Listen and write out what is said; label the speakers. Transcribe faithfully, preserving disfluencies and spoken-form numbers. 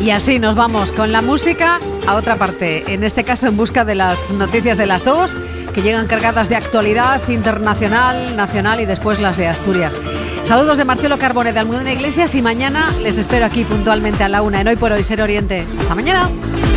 Speaker 1: Y así nos vamos con la música a otra parte, en este caso en busca de las noticias de las dos, que llegan cargadas de actualidad internacional, nacional y después las de Asturias. Saludos de Marcelo Carbone de Almudena Iglesias y mañana les espero aquí puntualmente a la una en Hoy por Hoy Ser Oriente. ¡Hasta mañana!